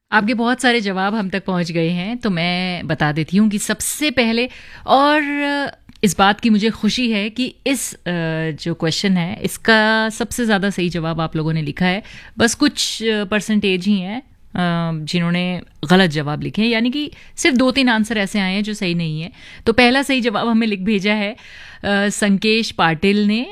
आपके बहुत सारे जवाब हम तक पहुंच गए हैं, तो मैं बता देती हूँ कि सबसे पहले और इस बात की मुझे खुशी है कि इस जो क्वेश्चन है इसका सबसे ज़्यादा सही जवाब आप लोगों ने लिखा है। बस कुछ परसेंटेज ही हैं जिन्होंने गलत जवाब लिखे हैं, यानी कि सिर्फ 2-3 आंसर ऐसे आए हैं जो सही नहीं है। तो पहला सही जवाब हमें लिख भेजा है संकेश पाटिल ने।